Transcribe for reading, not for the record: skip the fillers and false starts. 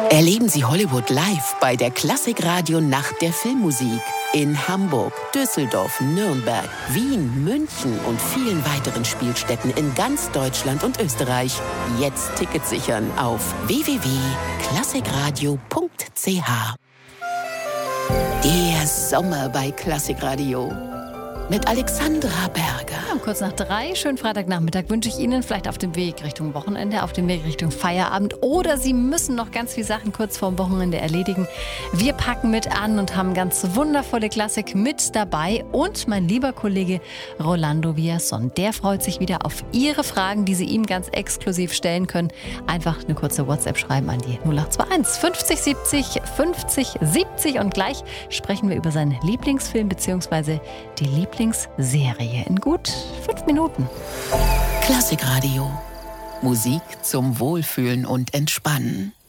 Erleben Sie Hollywood live bei der Klassikradio Nacht der Filmmusik. In Hamburg, Düsseldorf, Nürnberg, Wien, München und vielen weiteren Spielstätten in ganz Deutschland und Österreich. Jetzt Tickets sichern auf www.klassikradio.ch. Der Sommer bei Klassikradio mit Alexandra Berger. Ja, kurz nach 3, schönen Freitagnachmittag wünsche ich Ihnen, vielleicht auf dem Weg Richtung Wochenende, auf dem Weg Richtung Feierabend, oder Sie müssen noch ganz viele Sachen kurz vorm Wochenende erledigen. Wir packen mit an und haben ganz wundervolle Klassik mit dabei, und mein lieber Kollege Rolando Villazón, der freut sich wieder auf Ihre Fragen, die Sie ihm ganz exklusiv stellen können. Einfach eine kurze WhatsApp schreiben an die 0821 50 70 50 70, und gleich sprechen wir über seinen Lieblingsfilm bzw. die Lieblingsserie in gut 5 Minuten. Klassikradio. Musik zum Wohlfühlen und Entspannen.